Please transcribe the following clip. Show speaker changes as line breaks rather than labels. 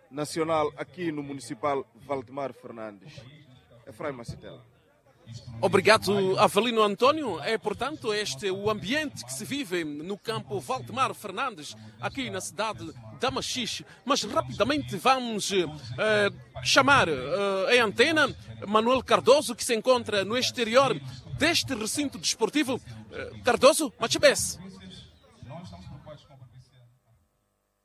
nacional aqui no Municipal Valdemar Fernandes. Efraim Macetela.
Obrigado, Avelino António. É, portanto, este o ambiente que se vive no campo Valdemar Fernandes, aqui na cidade da Machixe. Mas rapidamente vamos chamar em antena Manuel Cardoso, que se encontra no exterior deste recinto desportivo. Cardoso, Machibes.